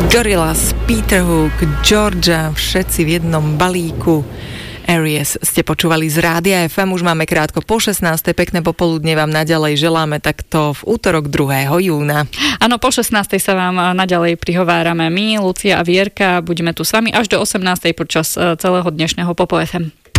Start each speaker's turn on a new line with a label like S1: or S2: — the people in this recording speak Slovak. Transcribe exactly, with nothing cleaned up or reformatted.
S1: Gorillaz, Peter Hook, Georgia, všetci v jednom balíku. Aries ste počúvali z Rádia ef em, už máme krátko po šestnástej. Pekné popoludne vám naďalej želáme takto v útorok druhého júna.
S2: Áno, po šestnástej sa vám naďalej prihovárame my, Lucia a Vierka. Budeme tu s vami až do osemnástej počas celého dnešného Popo ef em.